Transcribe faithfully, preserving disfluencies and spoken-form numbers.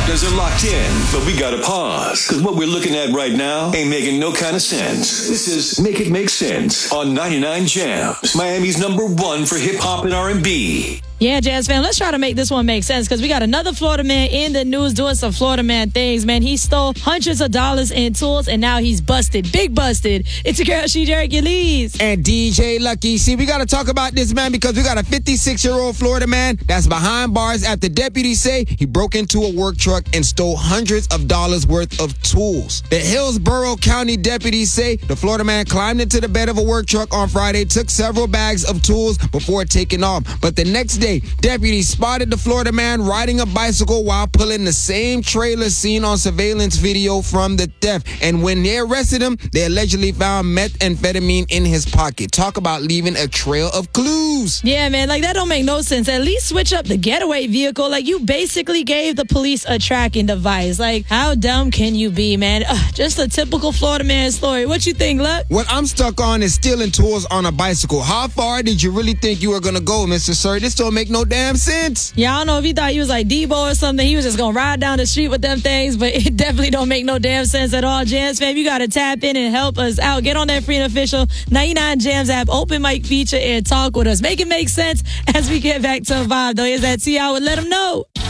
partners are locked in, but we gotta pause. Because what we're looking at right now ain't making no kind of sense. This is Make It Make Sense on ninety-nine Jams, Miami's number one for hip-hop and R and B. Yeah, Jazz fam, let's try to make this one make sense because we got another Florida man in the news doing some Florida man things, man. He stole hundreds of dollars in tools and now he's busted. Big busted. It's your girl, She Derek Elise. And D J Lucky. See, we got to talk about this, man, because we got a fifty-six-year-old Florida man that's behind bars after deputies say he broke into a work truck and stole hundreds of dollars worth of tools. The Hillsborough County deputies say the Florida man climbed into the bed of a work truck on Friday, took several bags of tools before taking off. But the next day, deputies spotted the Florida man riding a bicycle while pulling the same trailer seen on surveillance video from the theft. And when they arrested him, they allegedly found methamphetamine in his pocket. Talk about leaving a trail of clues. Yeah, man, like that don't make no sense. At least switch up the getaway vehicle. Like you basically gave the police a tracking device. Like how dumb can you be, man? Ugh, just a typical Florida man story. What you think, Luck? What I'm stuck on is stealing tools on a bicycle. How far did you really think you were going to go, Mister Sir? This don't make no damn sense. Yeah, I don't know if he thought he was like Debo or something. He was just going to ride down the street with them things, but it definitely don't make no damn sense at all. Jams fam, you got to tap in and help us out. Get on that free and official ninety-nine Jams app, open mic feature, and talk with us. Make it make sense as we get back to a vibe, though. Here's that T I would let them know.